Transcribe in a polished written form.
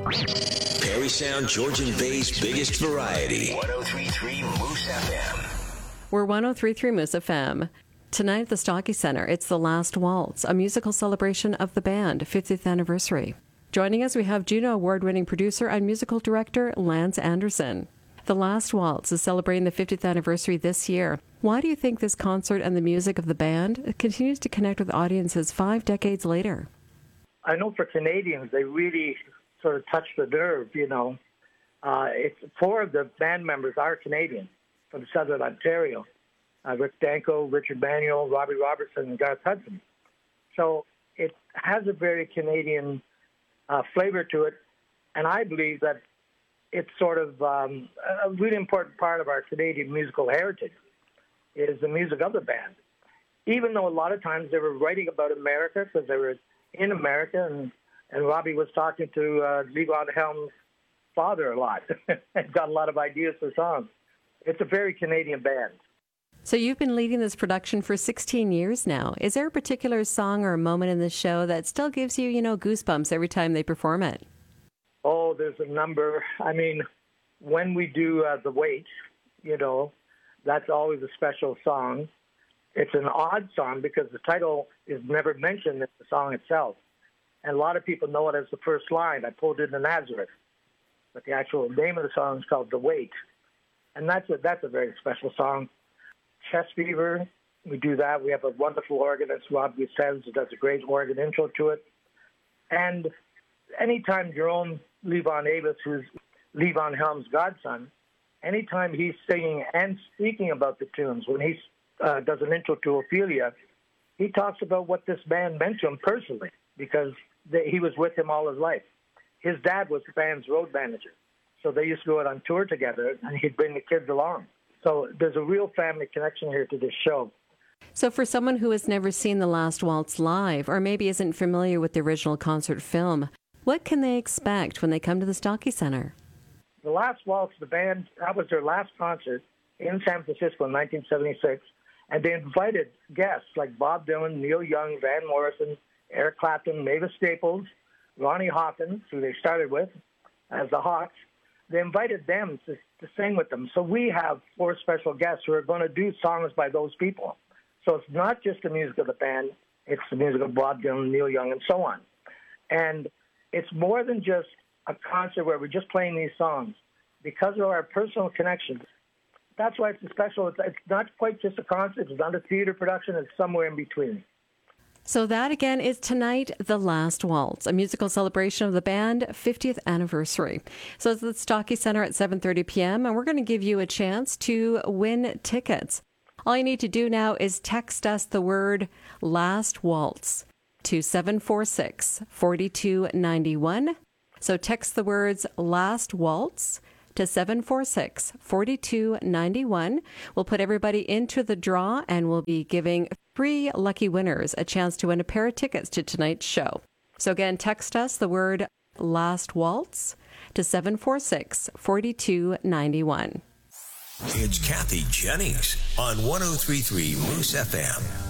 Parry Sound, Georgian Bay's biggest variety. 103.3 Moose FM. We're 103.3 Moose FM. Tonight at the Stocky Centre, it's The Last Waltz, a musical celebration of the band, 50th anniversary. Joining us, we have Juno Award-winning producer and musical director Lance Anderson. The Last Waltz is celebrating the 50th anniversary this year. Why do you think this concert and the music of the band continues to connect with audiences 5 decades later? I know for Canadians, they really sort of touch the nerve, you know. It's 4 of the band members are Canadian from Southern Ontario. Rick Danko, Richard Manuel, Robbie Robertson, and Garth Hudson. So it has a very Canadian flavor to it, and I believe that it's sort of a really important part of our Canadian musical heritage is the music of the band. Even though a lot of times they were writing about America because they were in America, and Robbie was talking to Levon Helm's father a lot and got a lot of ideas for songs. It's a very Canadian band. So you've been leading this production for 16 years now. Is there a particular song or a moment in the show that still gives you, goosebumps every time they perform it? Oh, there's a number. I mean, when we do The Wait, that's always a special song. It's an odd song because the title is never mentioned in the song itself. And a lot of people know it as the first line, I pulled into Nazareth. But the actual name of the song is called The Wait. And that's a very special song. Chest Fever, we do that. We have a wonderful organist, Rob Gusevs, who does a great organ intro to it. And anytime Jerome Levon Avis, who's Levon Helm's godson, anytime he's singing and speaking about the tunes, when he does an intro to Ophelia, he talks about what this band meant to him personally because he was with him all his life. His dad was the band's road manager, so they used to go out on tour together, and he'd bring the kids along. So there's a real family connection here to this show. So for someone who has never seen The Last Waltz live, or maybe isn't familiar with the original concert film, what can they expect when they come to the Stocky Centre? The Last Waltz, the band, that was their last concert in San Francisco in 1976, and they invited guests like Bob Dylan, Neil Young, Van Morrison, Eric Clapton, Mavis Staples, Ronnie Hawkins, who they started with as the Hawks. They invited them to sing with them. So we have 4 special guests who are going to do songs by those people. So it's not just the music of the band, it's the music of Bob Dylan, Neil Young, and so on. And it's more than just a concert where we're just playing these songs. Because of our personal connections, that's why it's special. It's not quite just a concert. It's not a theater production. It's somewhere in between. So that, again, is tonight, The Last Waltz, a musical celebration of the band 50th anniversary. So it's at the Stocky Centre at 7:30 p.m., and we're going to give you a chance to win tickets. All you need to do now is text us the word Last Waltz to 746-4291. So text the words Last Waltz to 746-4291. We'll put everybody into the draw, and we'll be giving 3 lucky winners a chance to win a pair of tickets to tonight's show. So again, text us the word Last Waltz to 746-4291. It's Kathy Jennings on 103.3 Moose FM.